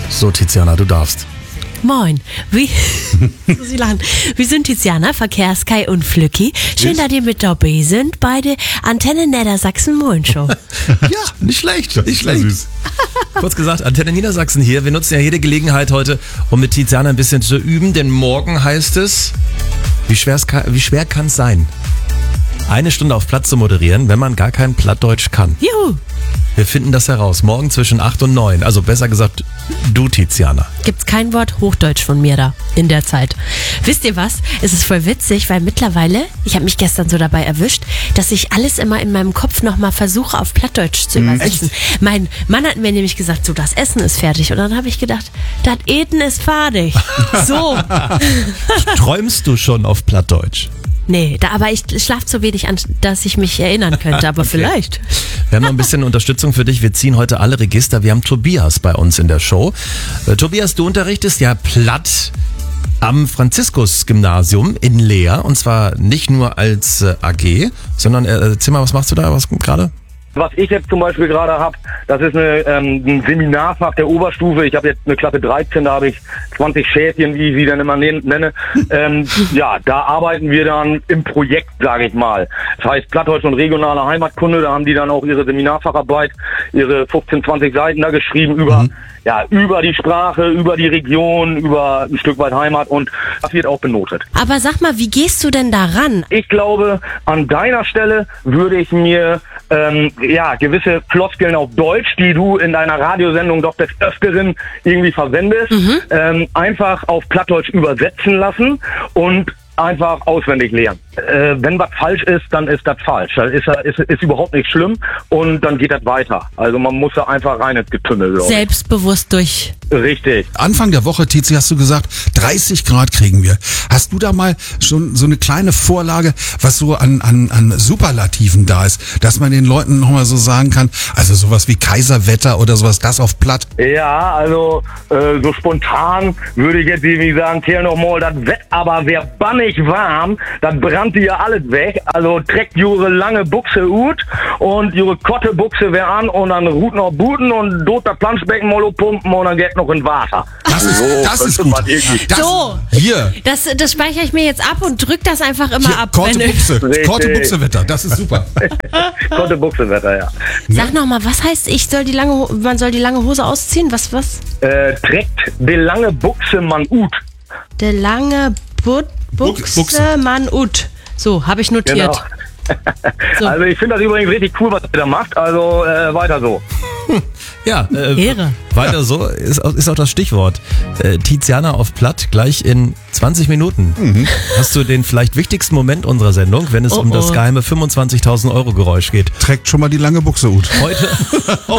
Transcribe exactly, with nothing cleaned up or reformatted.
So, Tiziana, du darfst. Moin, wie, muss ich lachen. Wir sind Tiziana, Verkehrskai und Flücki. Schön, Ich? dass ihr mit dabei sind bei der Antenne Niedersachsen Moin Show. Ja, nicht schlecht, nicht schlecht. Süß. Kurz gesagt, Antenne Niedersachsen hier. Wir nutzen ja jede Gelegenheit heute, um mit Tiziana ein bisschen zu üben, denn morgen heißt es, wie, schwer's kann, wie schwer kann es sein, eine Stunde auf Platt zu moderieren, wenn man gar kein Plattdeutsch kann. Juhu. Wir finden das heraus. Morgen zwischen acht und neun. Also besser gesagt, du, Tiziana. Gibt's kein Wort Hochdeutsch von mir da in der Zeit. Wisst ihr was? Es ist voll witzig, weil mittlerweile, ich habe mich gestern so dabei erwischt, dass ich alles immer in meinem Kopf nochmal versuche, auf Plattdeutsch zu übersetzen. Mein Mann hat mir nämlich gesagt, so, das Essen ist fertig. Und dann habe ich gedacht, das Eten ist fertig. So. Träumst du schon auf Plattdeutsch? Nee, da, aber ich schlafe zu wenig an, dass ich mich erinnern könnte, aber vielleicht. Wir haben noch ein bisschen Unterstützung für dich. Wir ziehen heute alle Register. Wir haben Tobias bei uns in der Show. Äh, Tobias, du unterrichtest ja Platt am Franziskus-Gymnasium in Leer. Und zwar nicht nur als äh, A G, sondern, äh, Zimmer, was machst du da was gerade? Was ich jetzt zum Beispiel gerade habe, das ist eine, ähm, ein Seminarfach der Oberstufe. Ich habe jetzt eine Klasse dreizehn, da habe ich zwanzig Schäfchen, wie ich sie dann immer nenne. Ähm, ja, da arbeiten wir dann im Projekt, sage ich mal. Das heißt Plattdeutsch und regionale Heimatkunde, da haben die dann auch ihre Seminarfacharbeit, ihre fünfzehn, zwanzig Seiten da geschrieben über, mhm. ja, über die Sprache, über die Region, über ein Stück weit Heimat, und das wird auch benotet. Aber sag mal, wie gehst du denn da ran? Ich glaube, an deiner Stelle würde ich mir ähm, ja gewisse Floskeln auf Deutsch, die du in deiner Radiosendung doch des Öfteren irgendwie verwendest, mhm. ähm, einfach auf Plattdeutsch übersetzen lassen und einfach auswendig lernen. Äh, wenn was falsch ist, dann ist das falsch. Das ist, ist, ist überhaupt nicht schlimm, und dann geht das weiter. Also man muss da einfach rein ins Getümmel. Selbstbewusst durch. Richtig. Anfang der Woche, Tizi, hast du gesagt, dreißig Grad kriegen wir. Hast du da mal schon so eine kleine Vorlage, was so an, an, an Superlativen da ist, dass man den Leuten nochmal so sagen kann, also sowas wie Kaiserwetter oder sowas, das auf Platt? Ja, also äh, so spontan würde ich jetzt irgendwie sagen, Kerl nochmal, das Wett aber wär bannig warm, das brannte ja alles weg. Also trägt jure lange Buchse ut und jure Kotte Buchse wär an, und dann ruht noch Buten und dort das Planschbecken mal pumpen, und dann geht noch in Wasser. Das ist, so, das ist gut. Das, So, hier. das, das speichere ich mir jetzt ab und drück das einfach immer Hier, ab. Korte wenn- Buchse, Richtig. Korte Buchsewetter, das ist super. Kotte Buchse Wetter, ja. Sag nochmal, was heißt, ich soll die lange, Ho- man soll die lange Hose ausziehen? Was, was? Äh, trägt die lange Buchse man ut. Der lange But Buchse, Buchse. Mann ut. So, habe ich notiert. Genau. So. Also ich finde das übrigens richtig cool, was ihr da macht. Also äh, weiter so. Ja, äh, Ehre. weiter so ist, auch- ist auch das Stichwort. Äh, Tiziana auf Platt gleich in zwanzig Minuten. Mhm. Hast du den vielleicht wichtigsten Moment unserer Sendung, wenn es Oh, um das oh. geheime fünfundzwanzigtausend Euro Geräusch geht? Trägt schon mal die lange Buchse, Ut. Heute